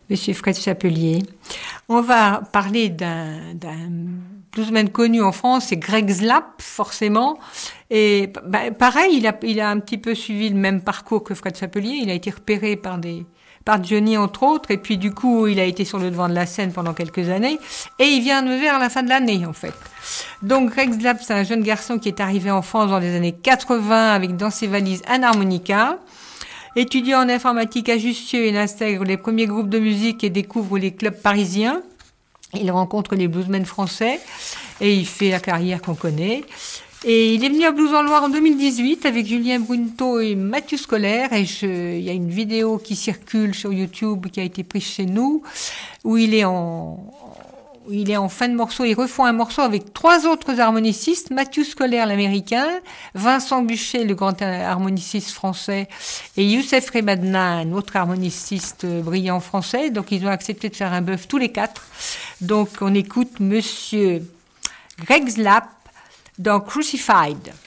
Monsieur Fred Chapelier. On va parler d'un bluesman connu en France, c'est Greg Zlap, forcément. Et pareil, il a un petit peu suivi le même parcours que Fred Chapelier. Il a été repéré par Johnny, entre autres, et puis du coup, il a été sur le devant de la scène pendant quelques années, et il vient de vers la fin de l'année, en fait. Donc, Greg Zlap, c'est un jeune garçon qui est arrivé en France dans les années 80 avec dans ses valises un harmonica. Étudiant en informatique à Jussieu, il intègre les premiers groupes de musique et découvre les clubs parisiens. Il rencontre les bluesmen français et il fait la carrière qu'on connaît. Et il est venu à Blues en Loire en 2018 avec Julien Brunto et Mathieu Scolaire. Et il y a une vidéo qui circule sur YouTube qui a été prise chez nous où il est en fin de morceau. Ils refont un morceau avec 3 autres harmonicistes. Mathieu Scolaire, l'américain, Vincent Buchet, le grand harmoniciste français, et Youssef Remadna, un autre harmoniciste brillant français. Donc, ils ont accepté de faire un bœuf tous les 4. Donc, on écoute Monsieur Greg Zlap dans Crucified.